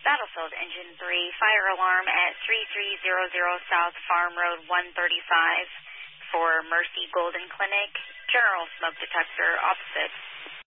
Battlefield Engine 3, fire alarm at 3300 South Farm Road 135 for Mercy Golden Clinic. General smoke detector opposite.